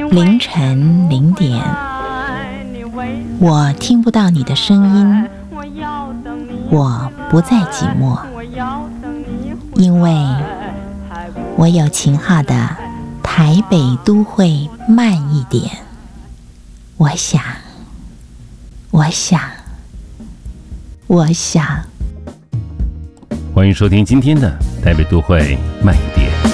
凌晨0点，我听不到你的声音，我不再寂寞，因为我有情号的台北都会慢一点。我想， 欢迎收听今天的台北都会慢一点。